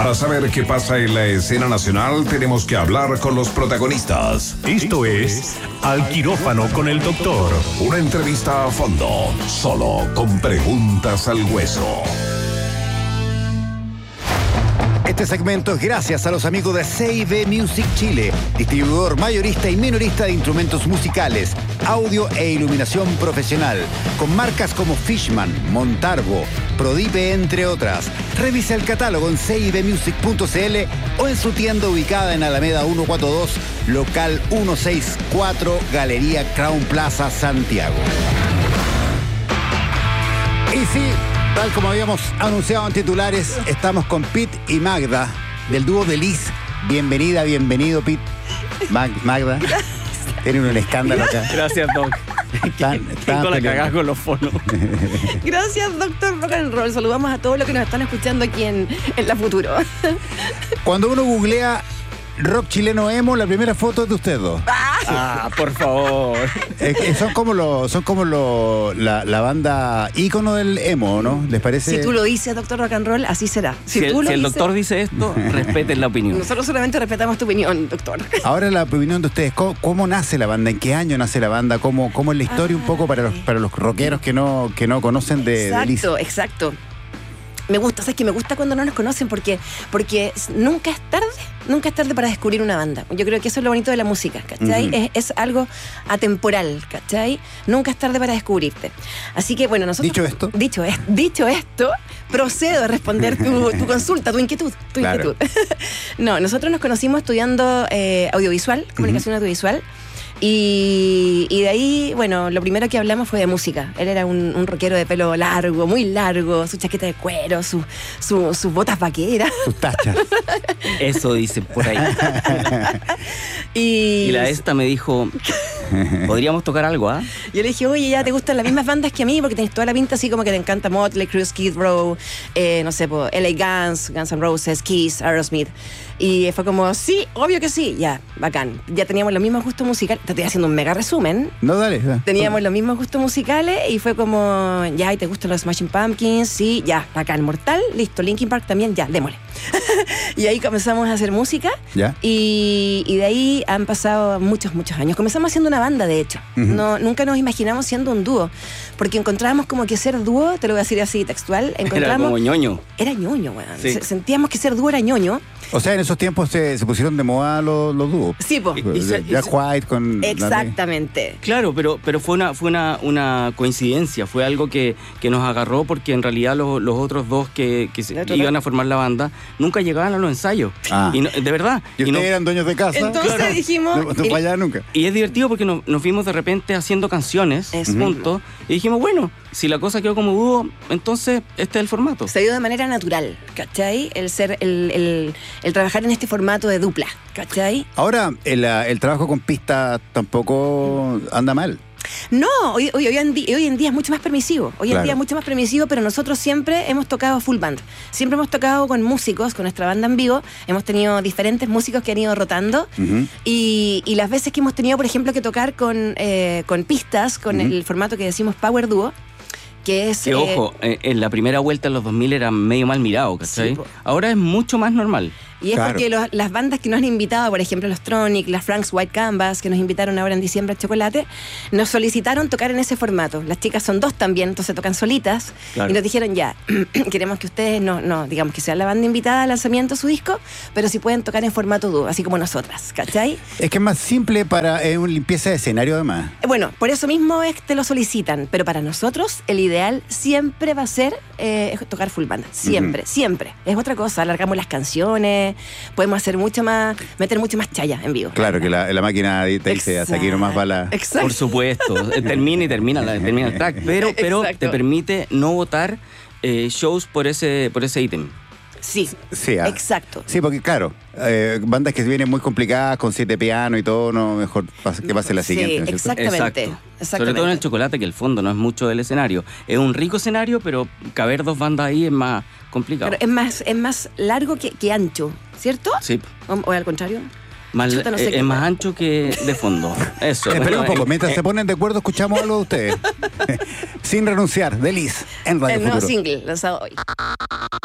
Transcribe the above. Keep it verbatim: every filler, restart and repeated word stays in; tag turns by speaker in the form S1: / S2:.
S1: Para saber qué pasa en la escena nacional, tenemos que hablar con los protagonistas.
S2: Esto es Al Quirófano con el Doctor.
S1: Una entrevista a fondo, solo con preguntas al hueso.
S3: Este segmento es gracias a los amigos de C I B Music Chile, distribuidor mayorista y minorista de instrumentos musicales, audio e iluminación profesional, con marcas como Fishman, Montarbo, Prodipe, entre otras. Revisa el catálogo en c i b music punto c l o en su tienda ubicada en Alameda ciento cuarenta y dos, local ciento sesenta y cuatro, Galería Crown Plaza, Santiago. Y sí, tal como habíamos anunciado en titulares, estamos con Pete y Magda, del dúo de Liz. Bienvenida, bienvenido, Pete. Mag- Magda. Tienen un escándalo acá.
S4: Gracias, Doc.
S3: Tan,
S4: Tengo la cagada con los fonos.
S5: Gracias, doctor Rock and Roll. Saludamos a todos los que nos están escuchando aquí en, en La Futuro.
S3: Cuando uno googlea rock chileno emo, la primera foto es de ustedes dos.
S4: Ah, por favor.
S3: Es que son como los, son como los, la, la banda ícono del emo, ¿no? ¿Les parece?
S5: Si tú lo dices, doctor Rock and Roll, así será.
S4: Si,
S5: Si,
S4: el,
S5: tú lo
S4: si el
S5: dices,
S4: doctor dice esto, respeten la opinión.
S5: nosotros solamente respetamos tu opinión, doctor.
S3: Ahora la opinión de ustedes, ¿cómo, cómo nace la banda? ¿En qué año nace la banda? ¿Cómo, cómo es la historia un poco para los, para los rockeros que no, que no conocen de, de Liz?
S5: Exacto, exacto. Me gusta, ¿sabes qué? Me gusta cuando no nos conocen porque, porque nunca es tarde, nunca es tarde para descubrir una banda. Yo creo que eso es lo bonito de la música, ¿cachai?
S3: Uh-huh.
S5: es, es algo atemporal, ¿cachai? Nunca es tarde para descubrirte. Así que, bueno, nosotros...
S3: Dicho esto.
S5: Dicho, es, dicho esto, procedo a responder tu, tu consulta, tu inquietud, tu
S3: Claro.
S5: inquietud. No, nosotros nos conocimos estudiando eh, audiovisual, comunicación uh-huh. audiovisual. Y, y de ahí, bueno, lo primero que hablamos fue de música. Él era un, un rockero de pelo largo, muy largo, su chaqueta de cuero, su, su, sus botas vaqueras.
S3: Sus tachas.
S4: Eso dicen por ahí.
S5: Y,
S4: Y la esta me dijo, podríamos tocar algo, ¿ah?
S5: yo le dije, oye, ya te gustan las mismas bandas que a mí, porque tenés toda la pinta así como que te encanta Motley Crue, Skid Row, eh, no sé, po, L A Guns, Guns N' Roses, Kiss, Aerosmith. Y fue como, sí, obvio que sí, ya, bacán. Ya teníamos los mismos gustos musicales. Te estoy haciendo un mega resumen.
S3: No, dale. Da.
S5: Teníamos los mismos gustos musicales y fue como, ya, ¿y te gustan los Smashing Pumpkins? Sí, ya, bacán, Mortal, listo, Linkin Park también, ya, démosle. Y ahí comenzamos a hacer música.
S3: ¿Ya?
S5: Y, y de ahí han pasado muchos, muchos años. Comenzamos haciendo una banda, de hecho.
S3: Uh-huh.
S5: No, nunca nos imaginamos siendo un dúo, porque encontrábamos como que ser dúo, te lo voy a decir así textual, encontramos...
S4: Era como ñoño.
S5: Era ñoño, weón.
S4: Sí.
S5: Se- Sentíamos que ser dúo era ñoño.
S3: O sea, en esos tiempos se, se pusieron de moda los, los dúos.
S5: Sí, po.
S4: Y- y se-
S3: Jack
S4: y se-
S3: White con...
S5: Exactamente.
S4: Claro, pero, pero fue una fue una, una coincidencia, fue algo que, que nos agarró porque en realidad los, los otros dos que, que se-
S5: ¿El otro
S4: iban
S5: no?
S4: a formar la banda nunca llegaban a los ensayos.
S3: Ah.
S4: Y no- de verdad.
S3: Y
S4: Y, no-
S3: ustedes eran dueños de casa.
S5: Entonces
S3: Claro.
S5: dijimos...
S3: No, no
S5: y-
S3: fallaban nunca.
S4: y es divertido porque nos, nos vimos de repente haciendo canciones
S5: Eso.
S4: juntos y dijimos, bueno, si la cosa quedó como dúo, entonces este es el formato.
S5: Se dio de manera natural, ¿cachai? El ser, el, el, el trabajar en este formato de dupla, ¿cachai?
S3: Ahora, el, ah, el trabajo con pistas tampoco anda mal.
S5: No, hoy, hoy, hoy, en, di- hoy en día es mucho más permisivo. Hoy
S3: Claro.
S5: en día es mucho más permisivo, pero nosotros siempre hemos tocado full band. Siempre hemos tocado con músicos, con nuestra banda en vivo. Hemos tenido diferentes músicos que han ido rotando.
S3: Ujú.
S5: Y, y las veces que hemos tenido, por ejemplo, que tocar con, eh, con pistas, con
S3: Ujú.
S5: el formato que decimos Power Duo, que es...
S4: Que
S5: eh,
S4: ojo, eh, en la primera vuelta en los dos mil era medio mal mirado, ¿cachai?
S5: Sí, po.
S4: Ahora es mucho más normal.
S5: Y es
S3: Claro.
S5: porque los- las bandas que nos han invitado, por ejemplo los Tronic, las Frank's White Canvas, que nos invitaron ahora en diciembre a Chocolate, nos solicitaron tocar en ese formato. Las chicas son dos también, entonces tocan solitas.
S4: Claro.
S5: Y nos dijeron ya, queremos que ustedes no, no, digamos que sean la banda invitada al lanzamiento de su disco, pero si pueden tocar en formato dúo, así como nosotras, ¿cachai?
S3: Es que es más simple para eh, una limpieza de escenario además.
S5: Eh, Bueno, por eso mismo es que te lo solicitan, pero para nosotros el ideal siempre va a ser eh, tocar full banda, siempre, siempre. Es otra cosa, alargamos las canciones, podemos hacer mucho más, meter mucho más chaya en vivo.
S3: Claro que la, la máquina te dice hasta aquí nomás va la...
S5: Exacto.
S4: Por supuesto, eh, termina y termina, la- termina el track, pero, pero
S5: Exacto.
S4: te permite no votar eh, shows por ese por ese ítem.
S5: Sí,
S3: Sí, ah.
S5: exacto.
S3: Sí, porque claro, eh, bandas que vienen muy complicadas con siete pianos y todo, no mejor pas- que pase la siguiente, ¿no es cierto?
S5: Exactamente,
S4: Exacto.
S5: exactamente.
S4: Sobre todo en el Chocolate, que el fondo no es mucho del escenario. Es un rico escenario, pero caber dos bandas ahí es más complicado.
S5: Pero es más, es más largo que, que ancho, ¿cierto?
S4: Sí.
S5: O, o al contrario.
S4: Más-
S5: Chuta, no sé
S4: eh,
S5: qué
S4: es más
S5: más.
S4: ancho que de fondo. Eso.
S3: Espera un poco,
S4: Eh,
S3: mientras
S4: eh,
S3: se ponen de acuerdo escuchamos algo de ustedes. Sin renunciar, de Liz, en Radio
S5: El nuevo
S3: Futuro.
S5: single lanzado hoy.